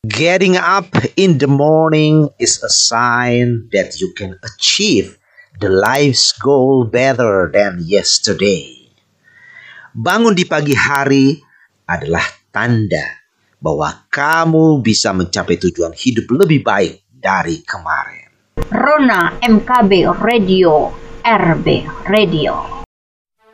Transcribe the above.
Getting up in the morning is a sign that you can achieve the life's goal better than yesterday. Bangun di pagi hari adalah tanda bahwa kamu bisa mencapai tujuan hidup lebih baik dari kemarin. Rona MKB Radio, RB Radio.